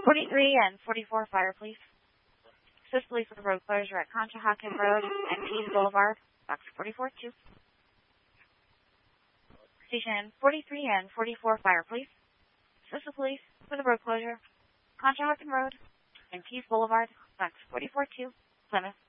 43 and 44 fire, please. Assist police with road closure at Conshohocken Road and Pease Boulevard. Box 44-2. Station 43 and 44 fire, please. Assist the police with a road closure, Conshohocken Road and Pease Boulevard. Box 44-2, Plymouth.